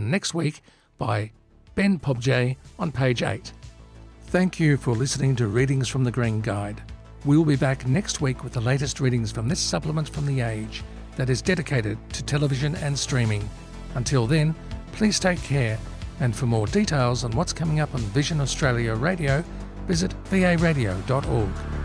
again next week by Ben Pobjay on page 8. Thank you for listening to Readings from the Green Guide. We'll be back next week with the latest readings from this supplement from The Age that is dedicated to television and streaming. Until then, please take care, and for more details on what's coming up on Vision Australia Radio, visit varadio.org.